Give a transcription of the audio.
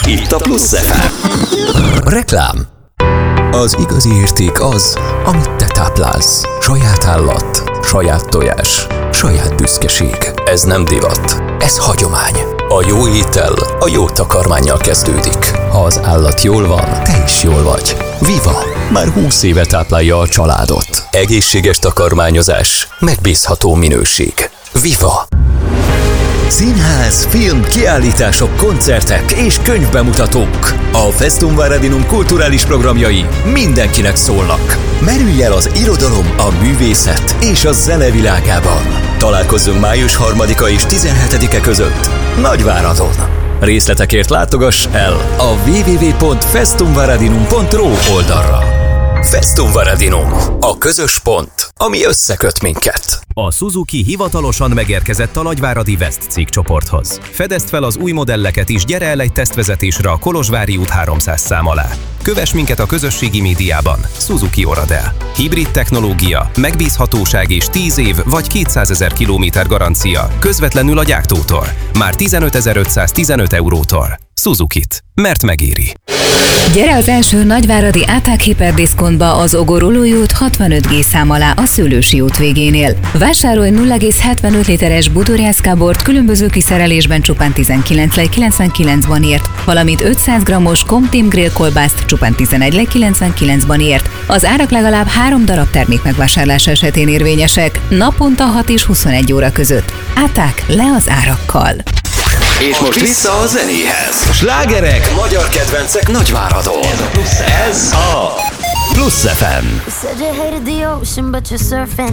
itt a Plusz FM. Reklám. Az igazi érték az, amit te táplálsz. Saját állat, saját tojás, saját büszkeség. Ez nem divat, ez hagyomány. A jó étel a jó takarmánnyal kezdődik. Ha az állat jól van, te is jól vagy. Viva! Már 20 éve táplálja a családot. Egészséges takarmányozás, megbízható minőség. Viva! Színház, film, kiállítások, koncertek és könyvbemutatók. A Festum Varadinum kulturális programjai mindenkinek szólnak. Merülj el az irodalom, a művészet és a zene világában. Találkozzunk május 3-a és 17-e között Nagyváradon. Részletekért látogass el a www.festumvaradinum.ro oldalra. Festum Varadinum, a közös pont, ami összeköt minket. A Suzuki hivatalosan megérkezett a nagyváradi West cégcsoporthoz. Fedezd fel az új modelleket is, gyere el egy tesztvezetésre a Kolozsvári út 300 szám alá. Kövess minket a közösségi médiában. Suzuki Oradel. Hibrid technológia, megbízhatóság és 10 év vagy 200 000 kilométer garancia közvetlenül a gyártótól. Már 15.515 eurótól. Suzukit. Mert megéri. Gyere az első nagyváradi ATAG hiperdiszkontba az Ogorolói út 65G szám alá a Szőlősi út végénél. Vásárolj 0,75 literes bútorjászkábort különböző kiszerelésben csupán 19,99-ban ért, valamint 500 g-os Comtim Grill kolbászt csupán 11,99-ban ért. Az árak legalább 3 darab termék megvásárlása esetén érvényesek, naponta 6 és 21 óra között. ATAG, le az árakkal! És most vissza a zenéhez. Slágerek, magyar kedvencek Nagyváradon. Ez a Plusz FM.